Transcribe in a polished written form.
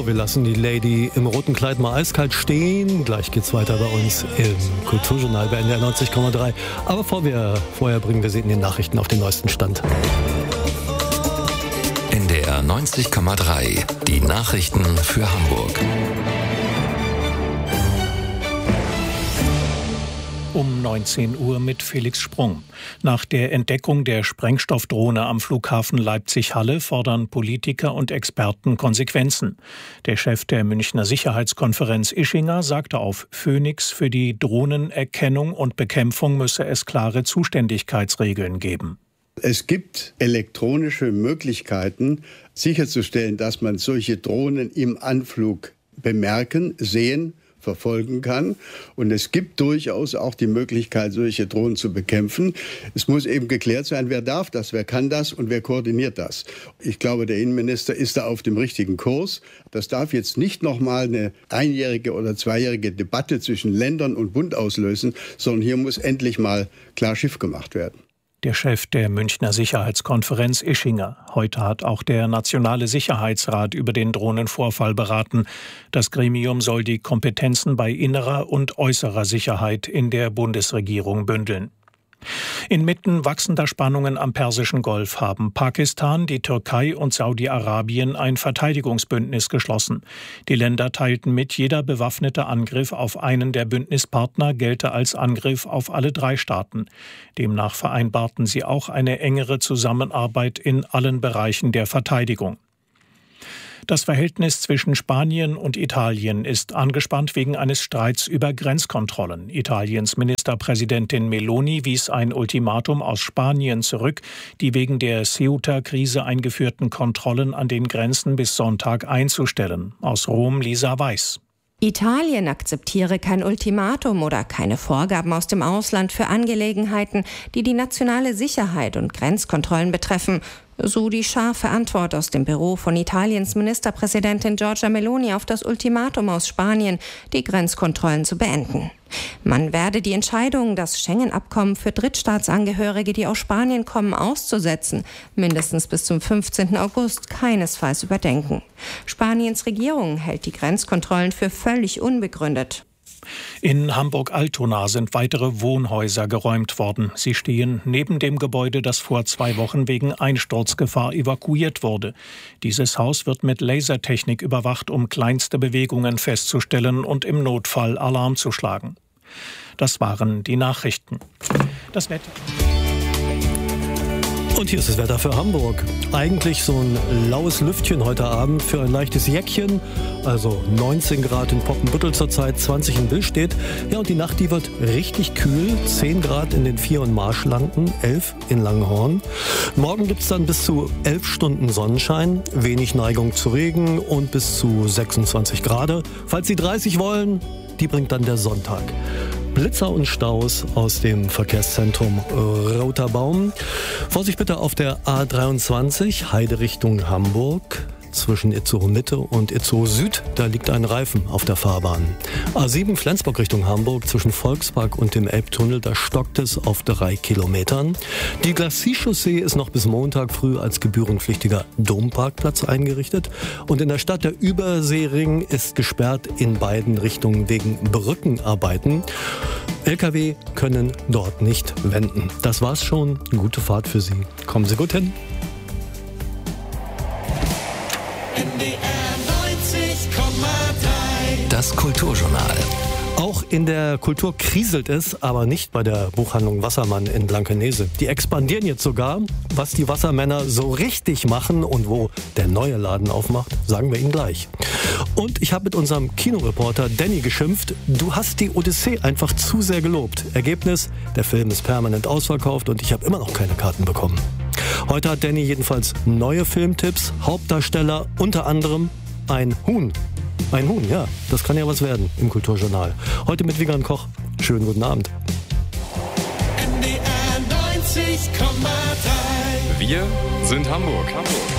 So, wir lassen die Lady im roten Kleid mal eiskalt stehen. Gleich geht's weiter bei uns im Kulturjournal bei NDR 90,3. Aber vorher bringen wir Sie in den Nachrichten auf den neuesten Stand. NDR 90,3. Die Nachrichten für Hamburg. Um 19 Uhr mit Felix Sprung. Nach der Entdeckung der Sprengstoffdrohne am Flughafen Leipzig-Halle fordern Politiker und Experten Konsequenzen. Der Chef der Münchner Sicherheitskonferenz Ischinger sagte auf Phoenix, für die Drohnenerkennung und Bekämpfung müsse es klare Zuständigkeitsregeln geben. Es gibt elektronische Möglichkeiten, sicherzustellen, dass man solche Drohnen im Anflug bemerken, sehen, verfolgen kann. Und es gibt durchaus auch die Möglichkeit, solche Drohnen zu bekämpfen. Es muss eben geklärt sein, wer darf das, wer kann das und wer koordiniert das. Ich glaube, der Innenminister ist da auf dem richtigen Kurs. Das darf jetzt nicht nochmal eine einjährige oder zweijährige Debatte zwischen Ländern und Bund auslösen, sondern hier muss endlich mal klar Schiff gemacht werden. Der Chef der Münchner Sicherheitskonferenz Ischinger. Heute hat auch der Nationale Sicherheitsrat über den Drohnenvorfall beraten. Das Gremium soll die Kompetenzen bei innerer und äußerer Sicherheit in der Bundesregierung bündeln. Inmitten wachsender Spannungen am Persischen Golf haben Pakistan, die Türkei und Saudi-Arabien ein Verteidigungsbündnis geschlossen. Die Länder teilten mit, jeder bewaffnete Angriff auf einen der Bündnispartner gelte als Angriff auf alle drei Staaten. Demnach vereinbarten sie auch eine engere Zusammenarbeit in allen Bereichen der Verteidigung. Das Verhältnis zwischen Spanien und Italien ist angespannt wegen eines Streits über Grenzkontrollen. Italiens Ministerpräsidentin Meloni wies ein Ultimatum aus Spanien zurück, die wegen der Ceuta-Krise eingeführten Kontrollen an den Grenzen bis Sonntag einzustellen. Aus Rom Lisa Weiß. Italien akzeptiere kein Ultimatum oder keine Vorgaben aus dem Ausland für Angelegenheiten, die die nationale Sicherheit und Grenzkontrollen betreffen. So die scharfe Antwort aus dem Büro von Italiens Ministerpräsidentin Giorgia Meloni auf das Ultimatum aus Spanien, die Grenzkontrollen zu beenden. Man werde die Entscheidung, das Schengen-Abkommen für Drittstaatsangehörige, die aus Spanien kommen, auszusetzen, mindestens bis zum 15. August keinesfalls überdenken. Spaniens Regierung hält die Grenzkontrollen für völlig unbegründet. In Hamburg-Altona sind weitere Wohnhäuser geräumt worden. Sie stehen neben dem Gebäude, das vor 2 Wochen wegen Einsturzgefahr evakuiert wurde. Dieses Haus wird mit Lasertechnik überwacht, um kleinste Bewegungen festzustellen und im Notfall Alarm zu schlagen. Das waren die Nachrichten. Das Wetter. Und hier ist das Wetter für Hamburg. Eigentlich so ein laues Lüftchen heute Abend für ein leichtes Jäckchen. Also 19 Grad in Poppenbüttel zurzeit, 20 in Billstedt. Ja, und die Nacht, die wird richtig kühl. 10 Grad in den 4 und Marschlanden, 11 in Langenhorn. Morgen gibt es dann bis zu 11 Stunden Sonnenschein, wenig Neigung zu Regen und bis zu 26 Grad. Falls Sie 30 wollen, die bringt dann der Sonntag. Blitzer und Staus aus dem Verkehrszentrum Roter Baum. Vorsicht bitte auf der A23, Heide Richtung Hamburg. Zwischen Itzehoe Mitte und Itzehoe Süd, da liegt ein Reifen auf der Fahrbahn. A7 Flensburg Richtung Hamburg, zwischen Volkspark und dem Elbtunnel, da stockt es auf 3 Kilometern. Die Glacis-Chaussee ist noch bis Montag früh als gebührenpflichtiger Domparkplatz eingerichtet. Und in der Stadt der Überseering ist gesperrt in beiden Richtungen wegen Brückenarbeiten. LKW können dort nicht wenden. Das war's schon. Gute Fahrt für Sie. Kommen Sie gut hin. Das Kulturjournal. Auch in der Kultur kriselt es, aber nicht bei der Buchhandlung Wassermann in Blankenese. Die expandieren jetzt sogar. Was die Wassermänner so richtig machen und wo der neue Laden aufmacht, sagen wir Ihnen gleich. Und ich habe mit unserem Kinoreporter Danny geschimpft. Du hast die Odyssee einfach zu sehr gelobt. Ergebnis, der Film ist permanent ausverkauft und ich habe immer noch keine Karten bekommen. Heute hat Danny jedenfalls neue Filmtipps. Hauptdarsteller unter anderem ein Huhn. Ein Huhn, ja, das kann ja was werden im Kulturjournal. Heute mit Wiegand Koch. Schönen guten Abend. NDR 90,3. Wir sind Hamburg.